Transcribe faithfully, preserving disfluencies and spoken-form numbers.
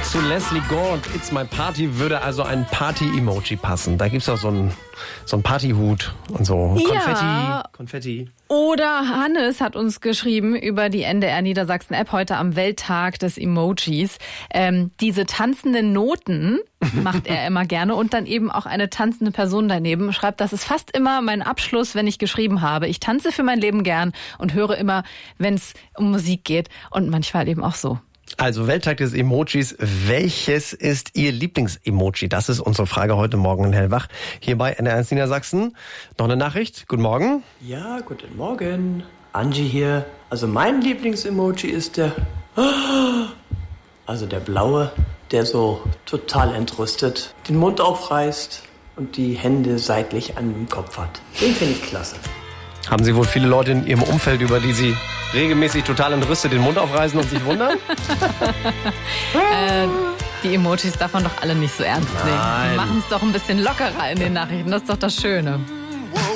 Zu Leslie Gore und It's My Party würde also ein Party-Emoji passen. Da gibt's auch so einen so einen Partyhut und so. Konfetti, Ja. Konfetti. Oder Hannes hat uns geschrieben über die N D R Niedersachsen-App heute am Welttag des Emojis. Ähm, diese tanzenden Noten macht er immer gerne und dann eben auch eine tanzende Person daneben. Schreibt, das ist fast immer mein Abschluss, wenn ich geschrieben habe. Ich tanze für mein Leben gern und höre immer, wenn es um Musik geht und manchmal eben auch so. Also Welttag des Emojis. Welches ist Ihr Lieblings-Emoji? Das ist unsere Frage heute Morgen in Hellwach. Hier bei N D R eins Niedersachsen. Noch eine Nachricht? Guten Morgen. Ja, guten Morgen. Angie hier. Also mein Lieblings-Emoji ist der... Also der blaue, der so total entrüstet, den Mund aufreißt und die Hände seitlich an dem Kopf hat. Den finde ich klasse. Haben Sie wohl viele Leute in Ihrem Umfeld, über die Sie regelmäßig total entrüstet den Mund aufreißen und sich wundern? äh, die Emojis darf man doch alle nicht so ernst nehmen. Nein. Die machen es doch ein bisschen lockerer in den Nachrichten. Das ist doch das Schöne.